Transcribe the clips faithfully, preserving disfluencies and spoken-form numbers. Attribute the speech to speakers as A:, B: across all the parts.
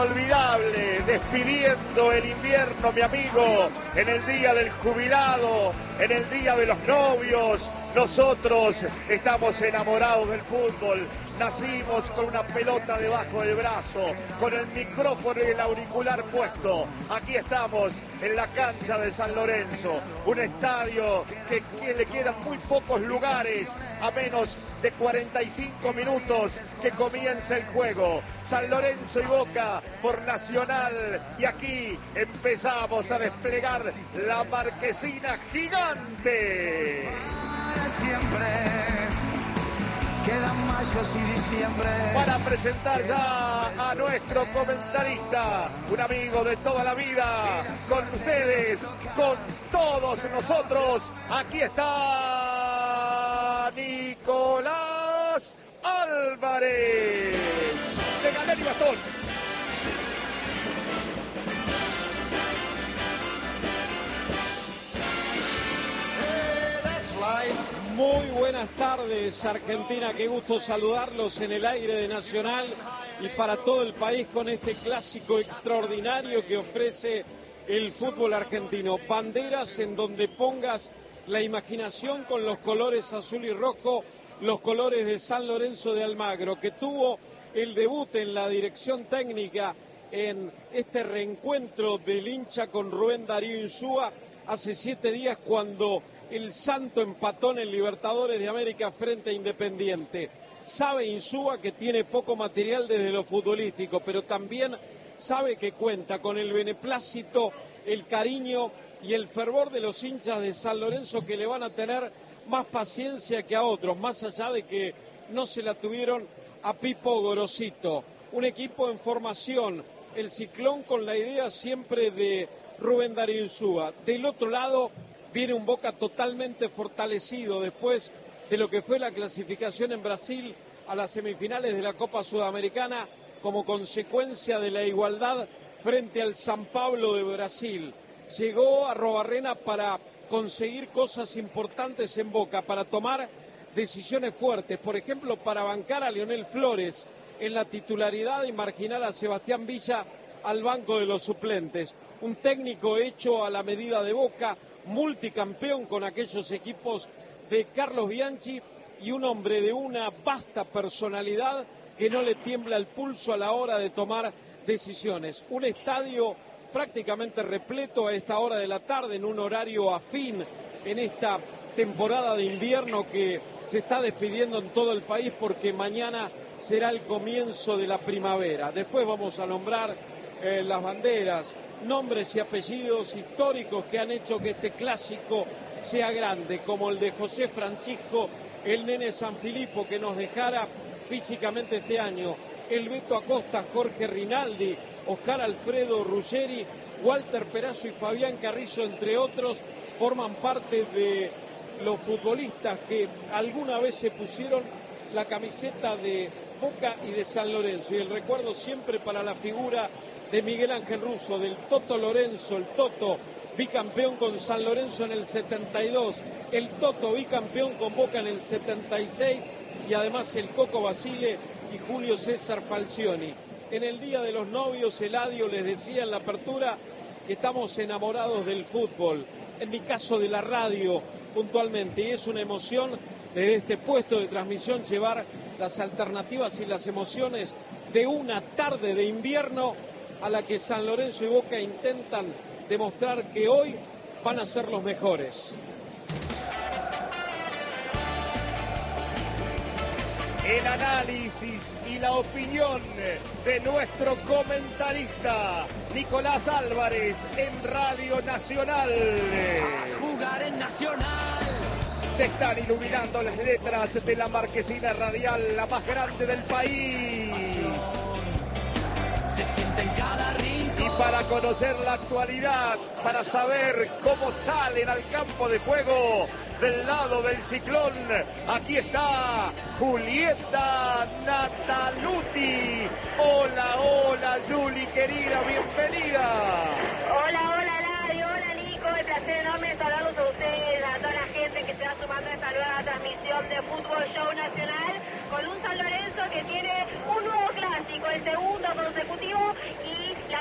A: Inolvidable, despidiendo el invierno, mi amigo, en el día del jubilado, en el día de los novios. Nosotros estamos enamorados del fútbol, nacimos con una pelota debajo del brazo, con el micrófono y el auricular puesto. Aquí estamos en la cancha de San Lorenzo, un estadio que, que le quedan muy pocos lugares, a menos de cuarenta y cinco minutos que comience el juego. San Lorenzo y Boca por Nacional, y aquí empezamos a desplegar la marquesina gigante.
B: Siempre quedan mayos y diciembre.
A: Para presentar ya a nuestro comentarista, un amigo de toda la vida, con ustedes, con todos nosotros, aquí está Nicolás Álvarez, de Galera y Bastón.
C: Muy buenas tardes, Argentina, qué gusto saludarlos en el aire de Nacional y para todo el país con este clásico extraordinario que ofrece el fútbol argentino. Banderas en donde pongas la imaginación con los colores azul y rojo, los colores de San Lorenzo de Almagro, que tuvo el debut en la dirección técnica en este reencuentro del hincha con Rubén Darío Insúa hace siete días cuando el Santo empató en el Libertadores de América frente a Independiente. Sabe Insúa que tiene poco material desde lo futbolístico, pero también sabe que cuenta con el beneplácito, el cariño y el fervor de los hinchas de San Lorenzo, que le van a tener más paciencia que a otros, más allá de que no se la tuvieron a Pipo Gorosito. Un equipo en formación, el Ciclón con la idea siempre de Rubén Darío Insúa. Del otro lado viene un Boca totalmente fortalecido después de lo que fue la clasificación en Brasil a las semifinales de la Copa Sudamericana como consecuencia de la igualdad frente al San Pablo de Brasil. Llegó a Arrobarrena para conseguir cosas importantes en Boca, para tomar decisiones fuertes, por ejemplo, para bancar a Leonel Flores en la titularidad y marginar a Sebastián Villa al banco de los suplentes. Un técnico hecho a la medida de Boca, multicampeón con aquellos equipos de Carlos Bianchi y un hombre de una vasta personalidad que no le tiembla el pulso a la hora de tomar decisiones. Un estadio prácticamente repleto a esta hora de la tarde, en un horario afín en esta temporada de invierno que se está despidiendo en todo el país, porque mañana será el comienzo de la primavera. Después vamos a nombrar eh, las banderas, nombres y apellidos históricos que han hecho que este clásico sea grande, como el de José Francisco, el Nene Sanfilippo, que nos dejara físicamente este año, el Beto Acosta, Jorge Rinaldi, Oscar Alfredo Ruggeri, Walter Perazo y Fabián Carrizo, entre otros, forman parte de los futbolistas que alguna vez se pusieron la camiseta de Boca y de San Lorenzo, y el recuerdo siempre para la figura de Miguel Ángel Russo, del Toto Lorenzo, el Toto bicampeón con San Lorenzo en el setenta y dos, el Toto bicampeón con Boca en el setenta y seis, y además el Coco Basile y Julio César Falcioni. En el Día de los Novios, Eladio les decía en la apertura que estamos enamorados del fútbol, en mi caso de la radio puntualmente, y es una emoción desde este puesto de transmisión llevar las alternativas y las emociones de una tarde de invierno a la que San Lorenzo y Boca intentan demostrar que hoy van a ser los mejores.
A: El análisis y la opinión de nuestro comentarista Nicolás Álvarez en Radio Nacional.
B: A jugar en Nacional.
A: Se están iluminando las letras de la marquesina radial, la más grande del país.
B: Se siente en cada rincón.
A: Y para conocer la actualidad, para saber cómo salen al campo de juego del lado del Ciclón, aquí está Julieta Nataluti. Hola, hola, Juli, querida, bienvenida.
D: Hola, hola, Eladio, hola, Nico, el placer enorme saludarlos a ustedes, a toda la gente que se va sumando a esta nueva transmisión de Fútbol Show Nacional, con un San Lorenzo que tiene un nuevo clásico, el segundo consecutivo, y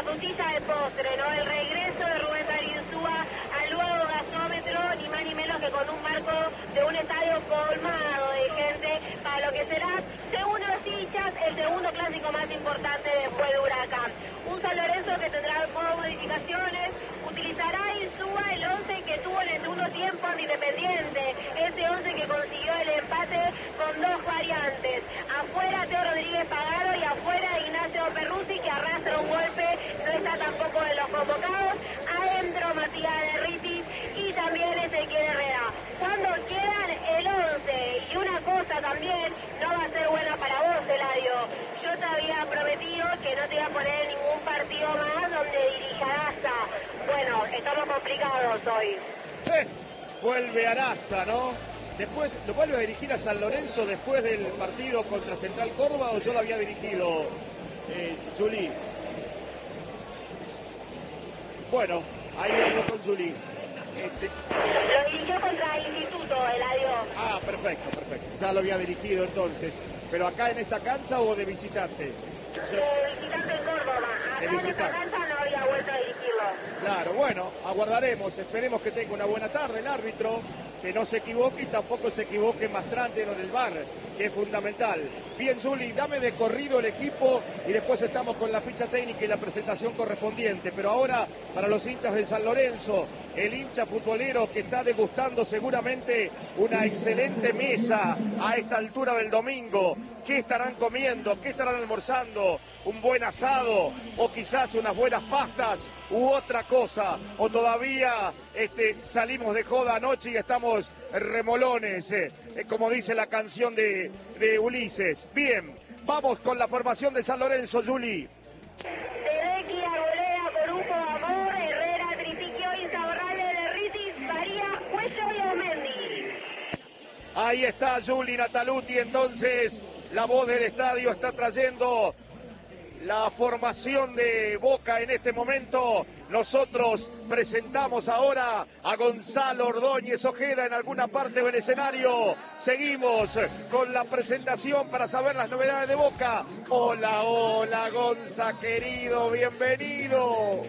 D: frutilla de postre, ¿no? El regreso de Rubén Darío Insúa al nuevo gasómetro, ni más ni menos que con un marco de un estadio colmado de gente, para lo que será, según los hinchas, el segundo clásico más importante después de Huracán. Un San Lorenzo que tendrá nuevas modificaciones, utilizará Insúa el once que tuvo en el segundo tiempo ante Independiente, ese once que consiguió el empate con dos variantes. Afuera Teo Rodríguez Pagano y afuera Ignacio Perruzzi, que arrastra un golpe, no está tampoco en los convocados. Adentro Matías Derriti y también Ezequiel Herrera. Cuando quedan el once, y una cosa también no va a ser buena para vos, Eladio. Yo te había prometido que no te iba a poner ningún partido más donde dirija Araza. Bueno, estamos complicados hoy.
A: Eh, vuelve Araza, ¿no? Después, ¿lo vuelve a dirigir a San Lorenzo después del partido contra Central Córdoba o yo lo había dirigido, eh, Juli? Bueno, ahí vamos con Juli. Este...
D: Lo dirigió contra el Instituto, Eladio.
A: Ah, perfecto, perfecto. Ya lo había dirigido entonces. ¿Pero acá en esta cancha o de visitante?
D: De visitante en Córdoba. Acá en esta cancha no había vuelto a dirigirlo.
A: Claro, bueno, aguardaremos. Esperemos que tenga una buena tarde el árbitro, que no se equivoque y tampoco se equivoque Mastrangelo en el V A R, que es fundamental. Bien, Juli, dame de corrido el equipo y después estamos con la ficha técnica y la presentación correspondiente. Pero ahora, para los hinchas de San Lorenzo, el hincha futbolero que está degustando seguramente una excelente mesa a esta altura del domingo. ¿Qué estarán comiendo? ¿Qué estarán almorzando? ¿Un buen asado? ¿O quizás unas buenas pastas? ¿U otra cosa? ¿O todavía este, salimos de joda anoche y estamos remolones? Eh, eh, como dice la canción de, de Ulises. Bien, vamos con la formación de San Lorenzo, Juli.
D: Tedeschi, Arboleda, Corujo, Amor, Herrera, Tripiquio, Insaurralde, Derriti, Faría, Cuello y Omendi.
A: Ahí está Juli Nataluti, entonces la voz del estadio está trayendo la formación de Boca en este momento. Nosotros presentamos ahora a Gonzalo Ordóñez Ojeda en alguna parte del escenario. Seguimos con la presentación para saber las novedades de Boca. Hola, hola, Gonza, querido, bienvenido.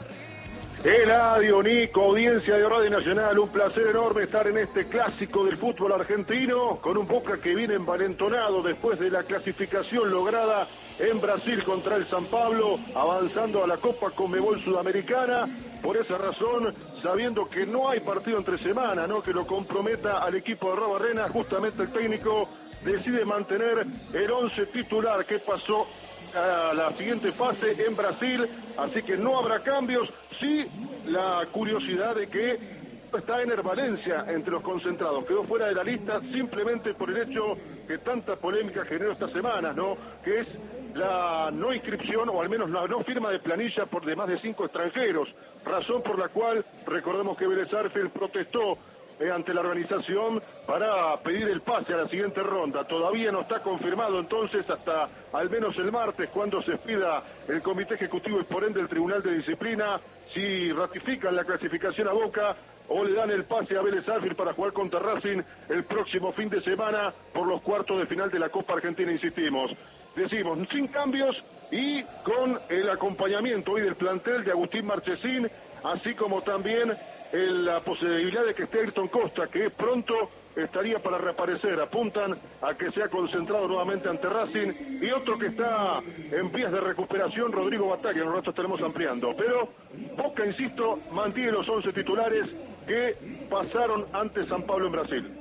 E: Eladio, Nico, audiencia de Radio Nacional, un placer enorme estar en este clásico del fútbol argentino, con un Boca que viene envalentonado después de la clasificación lograda en Brasil contra el San Pablo, avanzando a la Copa Conmebol Sudamericana. Por esa razón, sabiendo que no hay partido entre semana, ¿no?, que lo comprometa al equipo de Rabarrena, justamente el técnico decide mantener el once titular que pasó a la siguiente fase en Brasil, así que no habrá cambios. Sí, la curiosidad de que está Ener Valencia entre los concentrados, quedó fuera de la lista simplemente por el hecho que tanta polémica generó esta semana, ¿no?, que es la no inscripción o al menos la no firma de planilla por de más de cinco extranjeros, razón por la cual recordemos que Vélez Sarsfield protestó Eh, ante la organización para pedir el pase a la siguiente ronda. Todavía no está confirmado entonces hasta al menos el martes, cuando se expida el Comité Ejecutivo y por ende el Tribunal de Disciplina, si ratifican la clasificación a Boca o le dan el pase a Vélez Sarsfield para jugar contra Racing el próximo fin de semana por los cuartos de final de la Copa Argentina, insistimos. Decimos, sin cambios y con el acompañamiento hoy del plantel de Agustín Marchesín, así como también en la posibilidad de que esté Ayrton Costa, que pronto estaría para reaparecer. Apuntan a que se ha concentrado nuevamente ante Racing, y otro que está en vías de recuperación, Rodrigo Bataglia. En un rato estaremos ampliando, pero Boca, insisto, mantiene los once titulares que pasaron ante San Pablo en Brasil.